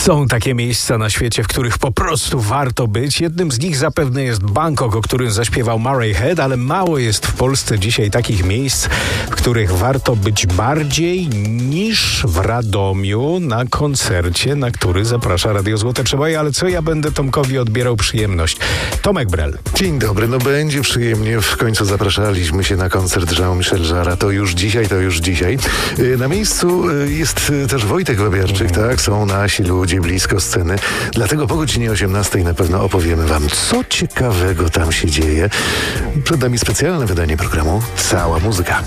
Są takie miejsca na świecie, w których po prostu warto być. Jednym z nich zapewne jest Bangkok, o którym zaśpiewał Murray Head, ale mało jest w Polsce dzisiaj takich miejsc, w których warto być bardziej niż w Radomiu na koncercie, na który zaprasza Radio Złote Przebaje. Ale co ja będę Tomkowi odbierał przyjemność? Tomek Brel. Dzień dobry, no będzie przyjemnie. W końcu zapraszaliśmy się na koncert Jean-Michel Jarre. To już dzisiaj. Na miejscu jest też Wojtek Wabiarczyk, tak? Są nasi ludzie blisko sceny. Dlatego po godzinie 18 na pewno opowiemy wam, co ciekawego tam się dzieje. Przed nami specjalne wydanie programu Cała Muzyka.